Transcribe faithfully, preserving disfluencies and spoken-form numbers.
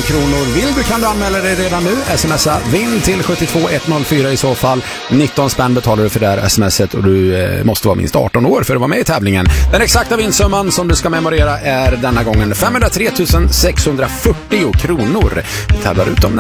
kronor. Vill du kan du anmäla dig redan nu. Smsa vinn till sju två ett noll fyra i så fall. nitton spänn betalar du för det här smset och du eh, måste vara minst arton år för att vara med i tävlingen. Den exakta vinstsumman som du ska memorera är denna gången femhundratre tusen sexhundrafyrtio kronor. Vi tävlar ut om